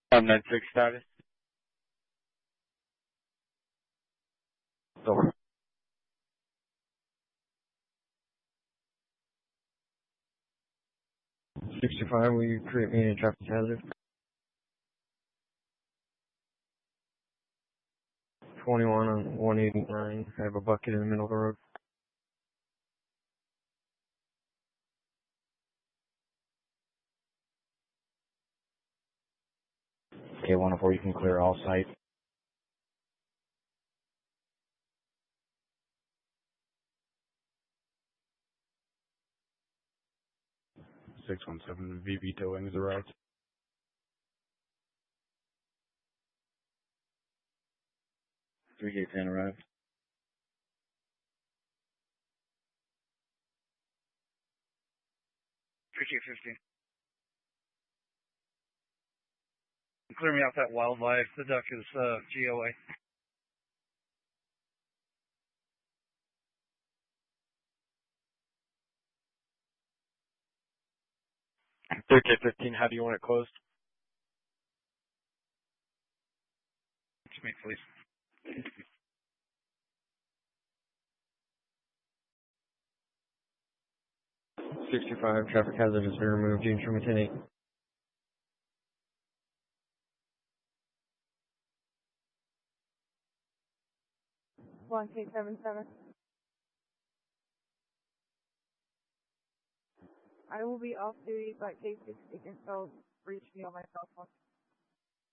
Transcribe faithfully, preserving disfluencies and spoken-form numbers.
Um, nine six status. Over. sixty-five, will you create me a traffic hazard? twenty-one on one eighty-nine, I have a bucket in the middle of the road. Okay, one oh four, you can clear all site. six one seven, V B towing is arrived. three K ten arrived. three K fifteen. Clear me off that wildlife. The duck is uh, G O A. three K fifteen, how do you want it closed? It's me, please. sixty-five, traffic hazard has been removed, Gene from ten eight. one K seven seven. I will be off duty by K sixty, so reach me on my cell phone.